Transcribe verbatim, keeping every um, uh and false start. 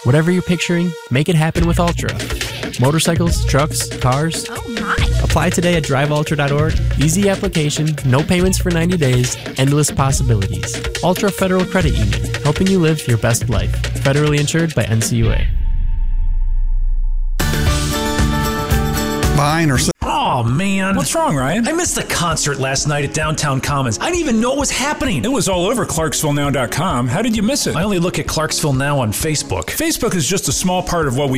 Whatever you're picturing, make it happen with Ultra. Motorcycles, trucks, cars. Oh my! Apply today at drive ultra dot org. Easy application, no payments for ninety days, endless possibilities. Ultra Federal Credit Union, helping you live your best life. Federally insured by N C U A. Buying or selling. Oh, man. What's wrong, Ryan? I missed the concert last night at Downtown Commons. I didn't even know it was happening. It was all over Clarksville Now dot com. How did you miss it? I only look at Clarksville Now on Facebook. Facebook is just a small part of what we